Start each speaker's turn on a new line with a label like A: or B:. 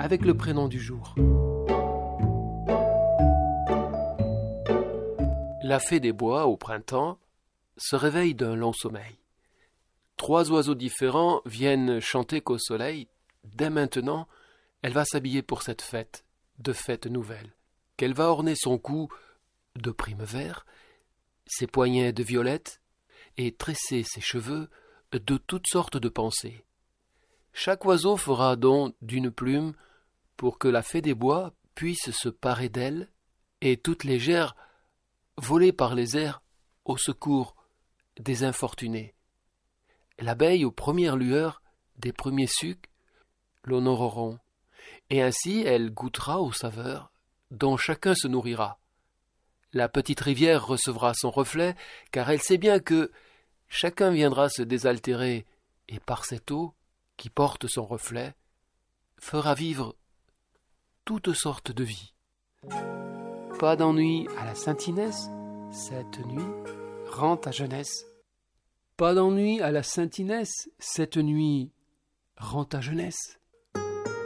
A: avec le prénom du jour. La fée des bois, au printemps, se réveille d'un long sommeil. 3 oiseaux différents viennent chanter qu'au soleil. Dès maintenant, elle va s'habiller pour cette fête, de fête nouvelle, qu'elle va orner son cou de prime vert, ses poignets de violette, et tresser ses cheveux de toutes sortes de pensées. Chaque oiseau fera don d'une plume pour que la fée des bois puisse se parer d'elle, et toute légère voler par les airs au secours des infortunés. L'abeille aux premières lueurs des premiers sucs l'honoreront, et ainsi elle goûtera aux saveurs dont chacun se nourrira. La petite rivière recevra son reflet, car elle sait bien que chacun viendra se désaltérer, et par cette eau, qui porte son reflet, fera vivre toutes sortes de vies. Pas d'ennui à la Saint-Inès, cette nuit rend ta jeunesse. Pas d'ennui à la Saint-Inès, cette nuit rend ta jeunesse.